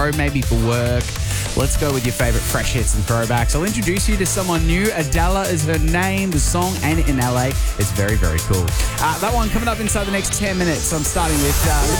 or maybe for work. Let's go with your favorite fresh hits and throwbacks. I'll introduce you to someone new. Adela is her name. The song Ain't It in LA is very, very cool. That one coming up inside the next 10 minutes. I'm starting with